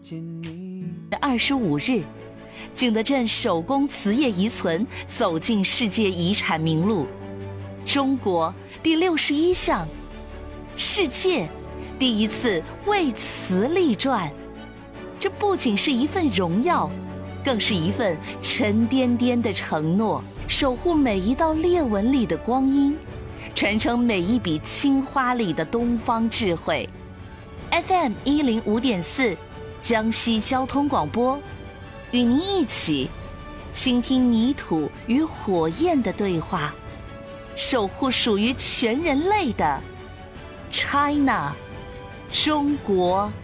25日，景德镇手工瓷业遗存走进世界遗产名录，中国第61项，世界第一次为瓷立传。这不仅是一份荣耀，更是一份沉甸甸的承诺，守护每一道裂纹里的光阴，传承每一笔青花里的东方智慧。FM 105.4，江西交通广播，与您一起倾听泥土与火焰的对话，守护属于全人类的 China 中国。